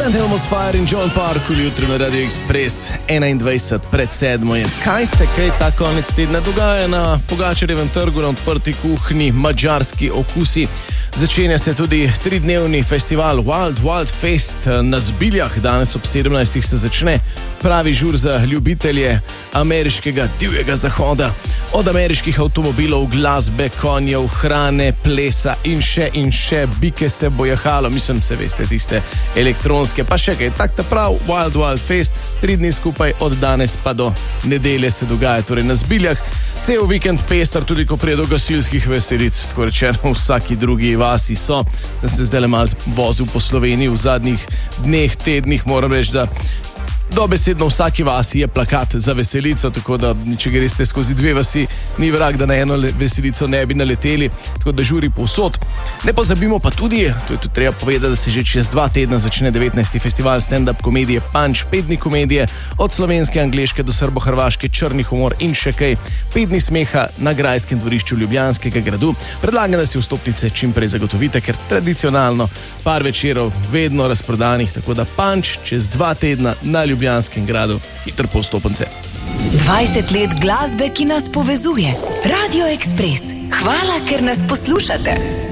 St. Elmo's Fire in John Parku jutri na Radio Express 21 pred 7. Kaj se ta konec tedna dogaja na Pogačarjevem trgu na odprti kuhinji Madžarski okusi? Začenja se tudi 3-dnevni festival Wild Fest na Zbiljah. Danes ob 17. se začne pravi žur za ljubitelje ameriškega divjega zahoda. Od ameriških avtomobilov, glasbe, konjev, hrane, plesa in še bike se bo jahalo. Mislim, se veste, tiste elektronske, pa še kaj. Tak ta prav Wild Fest, 3 dni skupaj od danes pa do nedelje se dogaja torej na Zbiljah. Cel vikend pester, tudi ko prije do gasilskih veselic, tako rečeno v vsaki drugi vasi so. Sem se zdaj malo vozil po Sloveniji v zadnjih dneh, tednih, moram reči, da dobesedno v vsaki vasi je plakat za veselico, tako da če greste skozi 2 vasi, ni vrag, da na eno veselico ne bi naleteli, tako da žuri povsod. Ne pozabimo pa tudi, to je tudi treba povedati, da se že čez 2 tedna začne 19. festival stand-up komedije Punch, 5 dni komedije, od slovenske, angleške do srbo-hrvaške, črni humor in še kaj. 5 dni smeha na Grajskem dvorišču Ljubljanskega gradu. Predlagam, da si vstopnice čim prej zagotovite, ker tradicionalno par večerov vedno razprodanih, tako da Punch čez 2 tedna na Ljubljanskem gradu, hitro po vstopnice. 20 let glasbe, ki nas povezuje. Radio Express. Hvala, ker nas poslušate.